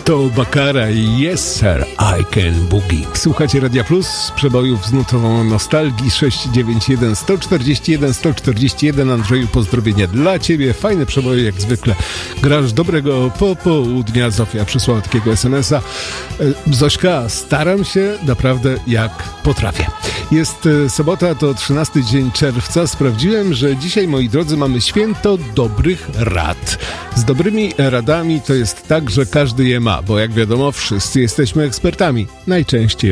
To Bakara i Yes Sir, I Can Boogie. Słuchacie Radia Plus z przebojów z nutową nostalgii 691 141 141. Andrzeju, pozdrowienia dla Ciebie. Fajne przeboje jak zwykle. Grasz dobrego popołudnia. Zofia przysłała takiego SMS-a. Zośka, staram się naprawdę jak potrafię. Jest sobota, to 13 dzień czerwca. Sprawdziłem, że dzisiaj, moi drodzy, mamy święto dobrych rad. Z dobrymi radami to jest tak, że każdy je ma, bo jak wiadomo, wszyscy jesteśmy ekspertami. Najczęściej